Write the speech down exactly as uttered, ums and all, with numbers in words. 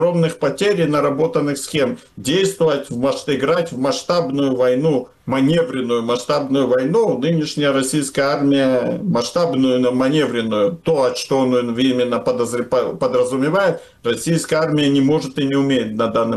огромных потерь и наработанных схем. Действовать, в масш... играть в масштабную войну, маневренную масштабную войну, нынешняя российская армия масштабную, но маневренную, то, что он именно подозр... подразумевает, российская армия не может и не умеет на данный